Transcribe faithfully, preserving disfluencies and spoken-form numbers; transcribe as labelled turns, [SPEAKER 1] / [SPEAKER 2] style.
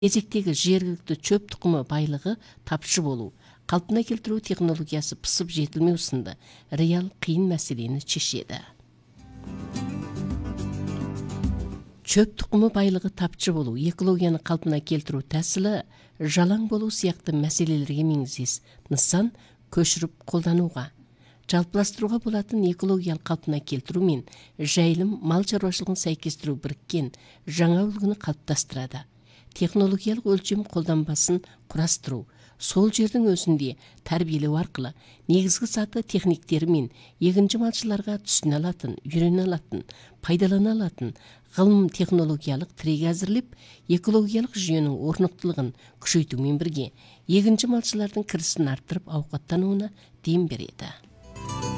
[SPEAKER 1] Кезектегі жергілікті чөп тұқымы байлығы тапшы болу, қалпына келтіру технологиясы пысып жетілмеу сынды реал қиын мәселені шешеді. Чөп тұқымы байлығы тапшы болу, экологияны қалпына келтіру тәсілі жалаң болу сияқты мәселелерге меңзес нысан көшіріп қолдануға. Жалпыластыруға болатын экологиялық қалпына келтіру мен жайылым мал шаруашылығын сәйкестіру біріккен жаңа үлгіні қалыптастырады. Технологиялық өлшем қолданбасын құрастыру, сол жердің өзінде тәрбиелеу арқылы негізгі саты техниктері мен егінші малшыларға түсіне алатын, үйрене алатын, пайдалана алатын ғылым технологиялық тірек әзірлеп, экологиялық жүйенің орнықтылығын күшейтумен бірге егінші малшылардың кірісін арттырып ауқаттануына дем береді.